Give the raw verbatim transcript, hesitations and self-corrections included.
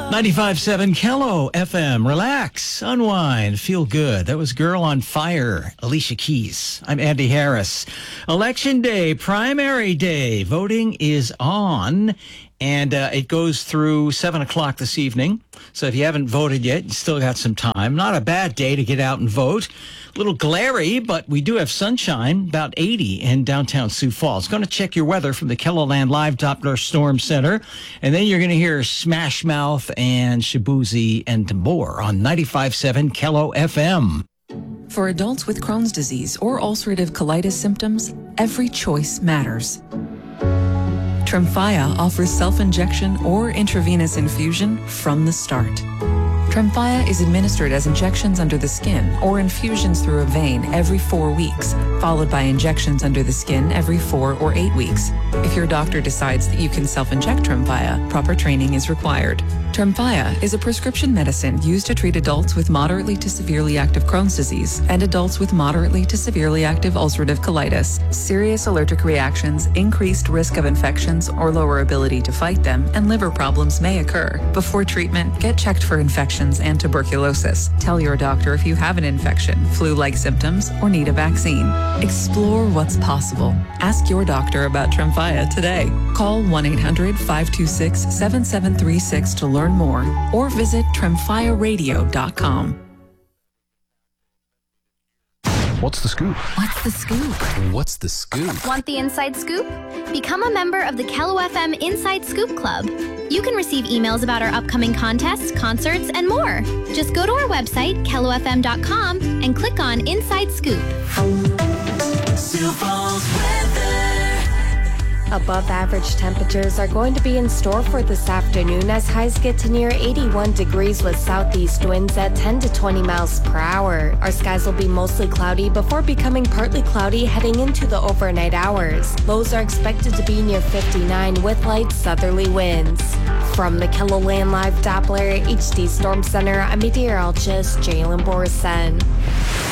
ninety-five point seven Kello F M. Relax, unwind, feel good. That was Girl on Fire, Alicia Keys. I'm Andy Harris. Election day, primary day. Voting is on, and uh, it goes through seven o'clock this evening. So if you haven't voted yet, you still got some time. Not a bad day to get out and vote. A little glary, but we do have sunshine, about eighty in downtown Sioux Falls. Going to check your weather from the KELOLAND Live Doppler Storm Center. And then you're going to hear Smash Mouth and Shaboozey and more on ninety-five point seven Kello F M. For adults with Crohn's disease or ulcerative colitis symptoms, every choice matters. Tremfya offers self-injection or intravenous infusion from the start. Tremfya is administered as injections under the skin or infusions through a vein every four weeks, followed by injections under the skin every four or eight weeks. If your doctor decides that you can self-inject Tremfya, proper training is required. Tremfya is a prescription medicine used to treat adults with moderately to severely active Crohn's disease and adults with moderately to severely active ulcerative colitis. Serious allergic reactions, increased risk of infections or lower ability to fight them, and liver problems may occur. Before treatment, get checked for infections and tuberculosis. Tell your doctor if you have an infection, flu-like symptoms, or need a vaccine. Explore what's possible. Ask your doctor about Tremfya today. Call one eight hundred five two six seven seven three six to learn more, or visit tremfya radio dot com. What's the scoop? What's the scoop? What's the scoop? Want the inside scoop? Become a member of the Kello F M Inside Scoop Club. You can receive emails about our upcoming contests, concerts, and more. Just go to our website, kello f m dot com, and click on Inside Scoop. Sioux Falls weather. Above average temperatures are going to be in store for this afternoon as highs get to near eighty-one degrees with southeast winds at ten to twenty miles per hour. Our skies will be mostly cloudy before becoming partly cloudy heading into the overnight hours. Lows are expected to be near fifty-nine with light southerly winds. From the KELOLAND Live Doppler H D Storm Center, I'm meteorologist Jalen Borison.